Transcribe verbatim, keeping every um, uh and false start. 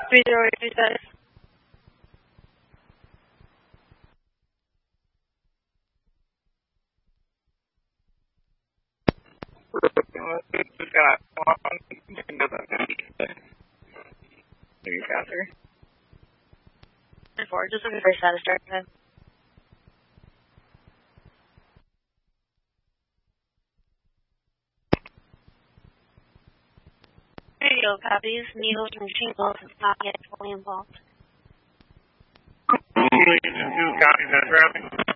three zero eight three status. Maybe faster. Four, just looking for status start time. Radio copies. Needles from shingles is not yet fully involved. Copies, that's routing.